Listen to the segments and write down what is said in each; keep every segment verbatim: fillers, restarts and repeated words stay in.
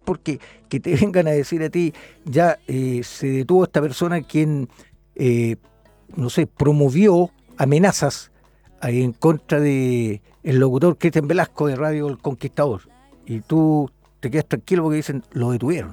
porque que te vengan a decir a ti, ya eh, se detuvo esta persona quien, eh, no sé, promovió amenazas en contra de el locutor Cristian Velasco de Radio El Conquistador, y tú te quedas tranquilo porque dicen, lo detuvieron,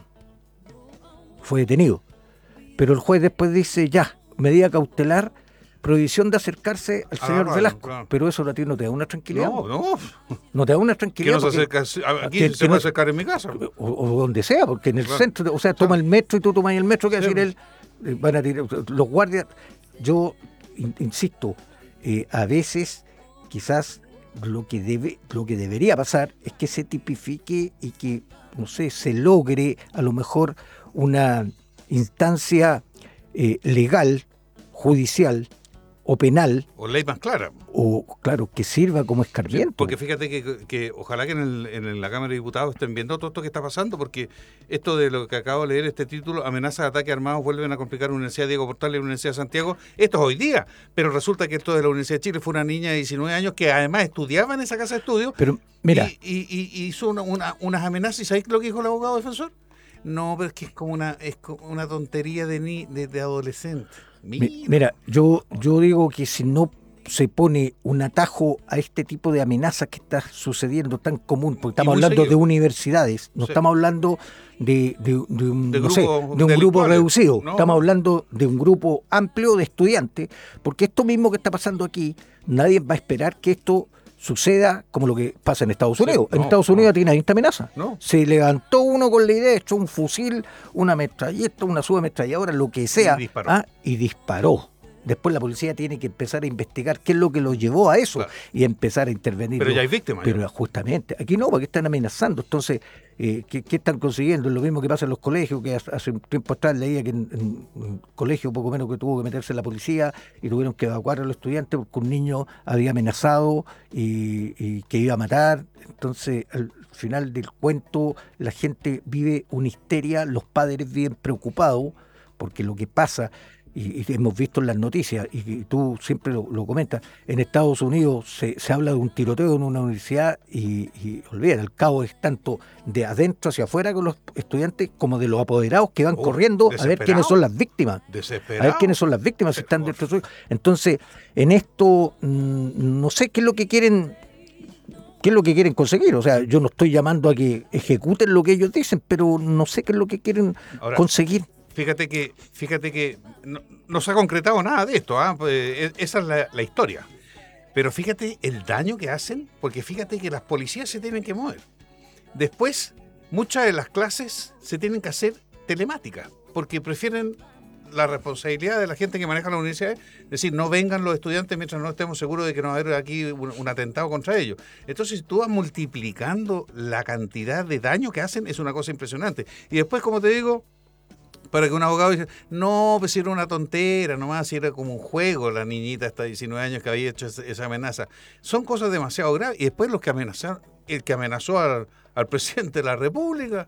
fue detenido, pero el juez después dice, ya, medida cautelar, prohibición de acercarse al Ah, señor claro, Velasco, claro. pero eso a ti no te da una tranquilidad. No, no. No te da una ¿Qué tranquilidad. no se porque- acerca? Aquí que- se que puede no- acercar en mi casa. o, o donde sea, porque en el Claro. centro, o sea, toma el metro y tú tomas el metro, que Sí, decir él, eh, van a tirar, los guardias, yo in- insisto, eh, a veces quizás lo que debe, lo que debería pasar es que se tipifique y que, no sé, se logre a lo mejor una instancia eh, legal, judicial o penal, O ley más clara. o claro, que sirva como Sí, escarmiento. porque fíjate que, que ojalá que en, el- en la Cámara de Diputados estén viendo todo esto que está pasando, porque esto de lo que acabo de leer, este título, amenazas de ataque armados vuelven a complicar la Universidad Diego Portales y la Universidad de Santiago, esto es hoy día, pero resulta que esto de la Universidad de Chile fue una niña de diecinueve años que además estudiaba en esa casa de estudios Pero mira, y, y- y- y hizo una- una- unas amenazas. ¿Y sabéis lo que dijo el abogado defensor? No, pero es que es como una, es como una tontería de, ni, de, de adolescente. Mira. Mi- Mira, yo, yo digo que si no se pone un atajo a este tipo de amenazas que está sucediendo tan común, porque estamos muy hablando seguido. de universidades, no Sí. estamos hablando de, de- de un, De no sé, grupos de un grupo delictuales. reducido, No, estamos no. hablando de un grupo amplio de estudiantes, porque esto mismo que está pasando aquí, nadie va a esperar que esto suceda como lo que pasa en Estados Sí, Unidos. en no, Estados no. Unidos tiene esta amenaza. No. Se levantó uno con la idea, echó un fusil, una metralleta, una subametralladora, lo que sea, Y disparó. ¿ah? y disparó. Después la policía tiene que empezar a investigar qué es lo que lo llevó a eso, Claro. y empezar a intervenir. Pero ya hay víctimas. Pero ya. justamente, aquí no, porque están amenazando. Entonces, eh, ¿qué, qué están consiguiendo? Lo mismo que pasa en los colegios, que hace hace un tiempo atrás leía que en, en un colegio poco menos que tuvo que meterse la policía y tuvieron que evacuar a los estudiantes porque un niño había amenazado y, y que iba a matar. Entonces, al final del cuento, la gente vive una histeria, los padres viven preocupados porque lo que pasa... Y, y hemos visto en las noticias, y, y tú siempre lo, lo comentas, en Estados Unidos se, se habla de un tiroteo en una universidad y, y olvida, el caos es tanto de adentro hacia afuera con los estudiantes como de los apoderados que van Oh, corriendo a ver desesperado. quiénes son las víctimas. Desesperado. A ver quiénes son las víctimas, si están dentro de su... Entonces, en esto, mmm, no sé qué es lo que quieren... ¿Qué es lo que quieren conseguir? O sea, yo no estoy llamando a que ejecuten lo que ellos dicen, pero no sé qué es lo que quieren Ahora, conseguir. Fíjate que, fíjate que no, no se ha concretado nada de esto, ¿ah? Pues, e- esa es la, la historia. Pero fíjate el daño que hacen, porque fíjate que las policías se tienen que mover. Después, muchas de las clases se tienen que hacer telemáticas, porque prefieren la responsabilidad de la gente que maneja la universidad, es decir, no vengan los estudiantes mientras no estemos seguros de que no va a haber aquí un, un atentado contra ellos. Entonces, si tú vas multiplicando la cantidad de daño que hacen, es una cosa impresionante. Y después, como te digo, para que un abogado diga, no, pues si era una tontera, nomás si era como un juego la niñita hasta diecinueve años que había hecho esa, esa amenaza. Son cosas demasiado graves. Y después los que amenazaron, el que amenazó al, al presidente de la República,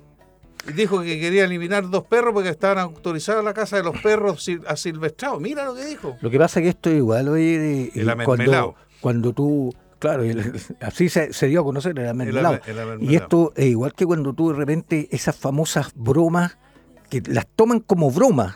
dijo que quería eliminar dos perros porque estaban autorizados en la casa de los perros sil- asilvestrados. Mira lo que dijo. Lo que pasa es que esto es igual, oye, de, El eh, amermelado. cuando, cuando tú, claro, el- así se, se dio a conocer el amermelado. El ame- el amermelado. Y esto es igual que cuando tú de repente esas famosas bromas, que las toman como bromas,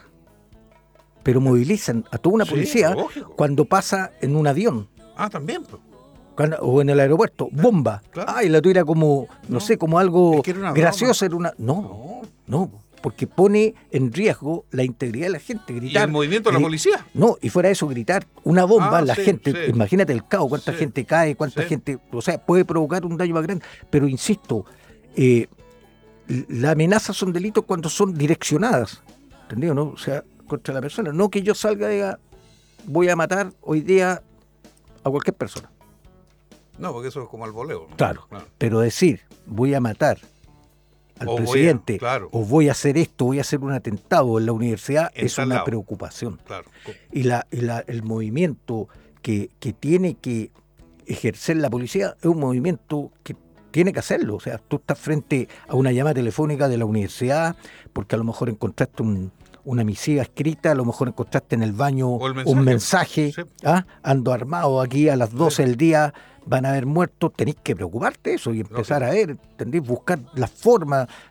pero movilizan a toda una Sí, policía lógico. cuando pasa en un avión. Ah, también. pues. Cuando- o en el aeropuerto, bomba. claro. Ay, la tuya era como, no, No, sé, como algo es que era una gracioso, era una. No, No. no, porque pone en riesgo la integridad de la gente. Y Gritar. el movimiento de la gri- policía. No, y fuera de eso, gritar una bomba, Ah, la sí, gente, sí. imagínate el caos, cuánta Sí. gente cae, cuánta Sí. gente, o sea, puede provocar un daño más grande. Pero insisto, eh, las amenazas son delitos cuando son direccionadas, ¿entendido? ¿No? O sea, contra la persona. No que yo salga y diga, voy a matar hoy día a cualquier persona. No, porque eso es como el voleo. ¿no? Claro, pero decir, voy a matar al O voy a- presidente, claro. o voy a hacer esto, voy a hacer un atentado en la universidad, En es tal una lado. preocupación. Claro. Y, la, y la, el movimiento que, que tiene que ejercer la policía es un movimiento que tiene que hacerlo. O sea, tú estás frente a una llamada telefónica de la universidad porque a lo mejor encontraste un, una misiva escrita, a lo mejor encontraste en el baño O el mensaje. un mensaje, Sí. ¿ah? Ando armado aquí a las doce Sí. del día, van a haber muertos, tenéis que preocuparte de eso y empezar a ver, ¿entendés? Buscar la forma